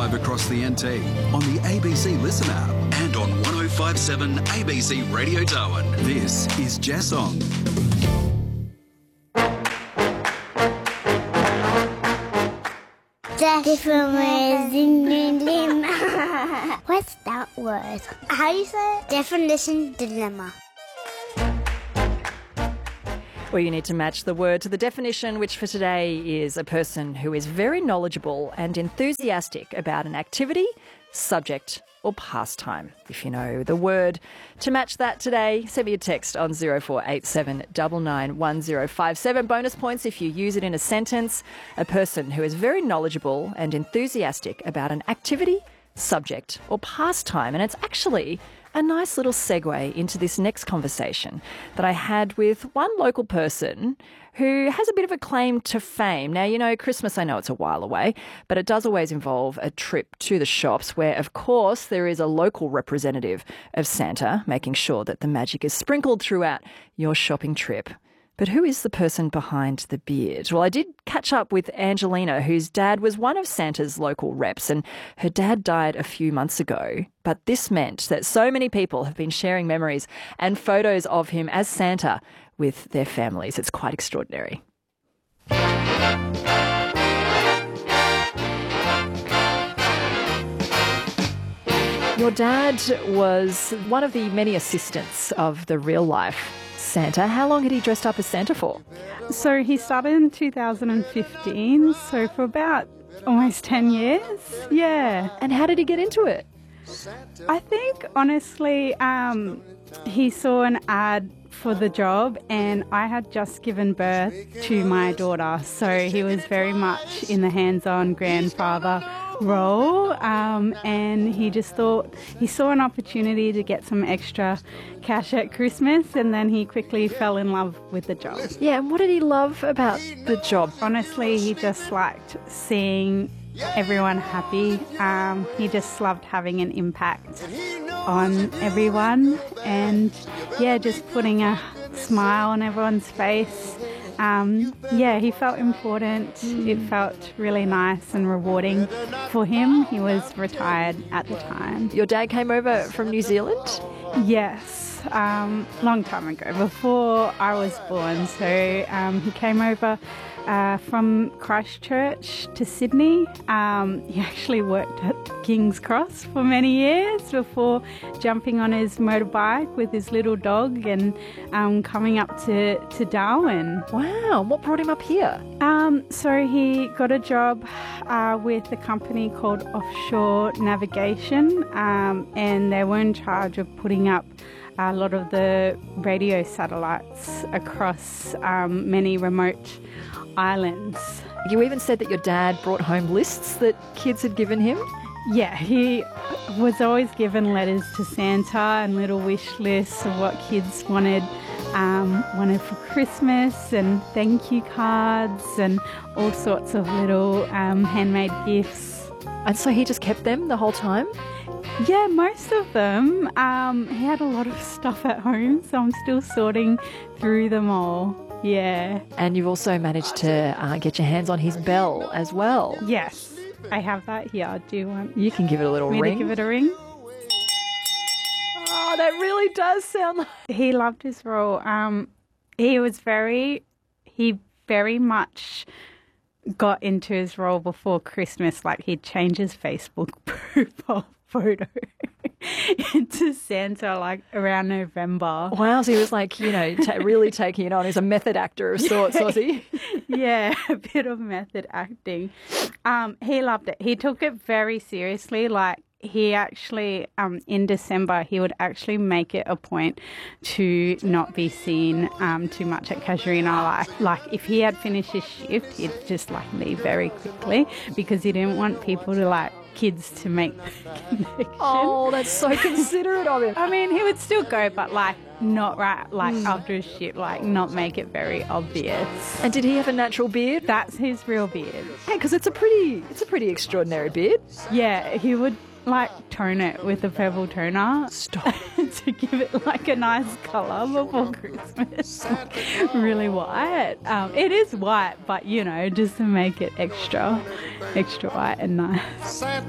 live across the NT on the ABC Listen app and on 105.7 ABC Radio Darwin. This is Jessong. Definition. What's that word? How do you say it? Definition dilemma. Well, you need to match the word to the definition, which for today is a person who is very knowledgeable and enthusiastic about an activity, subject or pastime. If you know the word to match that today, send me a text on 0487 991057. Bonus points if you use it in a sentence. A person who is very knowledgeable and enthusiastic about an activity, subject or pastime. And it's actually a nice little segue into this next conversation that I had with one local person who has a bit of a claim to fame. Now, you know, Christmas, I know it's a while away, but it does always involve a trip to the shops where, of course, there is a local representative of Santa making sure that the magic is sprinkled throughout your shopping trip. But who is the person behind the beard? Well, I did catch up with Angelina, whose dad was one of Santa's local reps, and her dad died a few months ago. But this meant that so many people have been sharing memories and photos of him as Santa with their families. It's quite extraordinary. Your dad was one of the many assistants of the real-life Santa. How long had he dressed up as Santa for? So he started in 2015, so for about almost 10 years, yeah. And how did he get into it? I think, honestly, he saw an ad for the job and I had just given birth to my daughter, so he was very much in the hands-on grandfather role, and he just thought he saw an opportunity to get some extra cash at Christmas, and then he quickly fell in love with the job. Yeah, and what did he love about the job? Honestly, he just liked seeing everyone happy. He just loved having an impact on everyone, and yeah, just putting a smile on everyone's face. He felt important. It felt really nice and rewarding for him. He was retired at the time. Your dad came over from New Zealand? Yes, long time ago, before I was born. So he came over from Christchurch to Sydney. He actually worked at King's Cross for many years before jumping on his motorbike with his little dog and coming up to Darwin. Wow, what brought him up here? So he got a job with a company called Offshore Navigation, and they were in charge of putting up a lot of the radio satellites across many remote islands. You even said that your dad brought home lists that kids had given him? Yeah, he was always given letters to Santa and little wish lists of what kids wanted for Christmas, and thank you cards and all sorts of little handmade gifts. And so he just kept them the whole time? Yeah, most of them. He had a lot of stuff at home, so I'm still sorting through them all. Yeah. And you've also managed to get your hands on his bell as well. Yes, I have that here. Do you want You can give it a little me ring. to give it a ring? Oh, that really does sound like... He loved his role. He very much got into his role before Christmas. Like, he'd change his Facebook profile photo into Santa like around November. Wow, so he was like, you know, really taking it on. He's a method actor of sorts, was he? Yeah, a bit of method acting. He loved it. He took it very seriously. Like, he actually, in December, he would actually make it a point to not be seen too much at Casuarina. Like, if he had finished his shift, he'd just like leave very quickly because he didn't want people to kids to make the connection. Oh, that's so considerate of him. I mean, he would still go, but not right, after his shift, not make it very obvious. And did he have a natural beard? That's his real beard. Hey, because it's a pretty extraordinary beard. Yeah, he would tone it with a purple toner. Stop. To give it a nice colour before Christmas. Really white. It is white, but just to make it extra white and nice.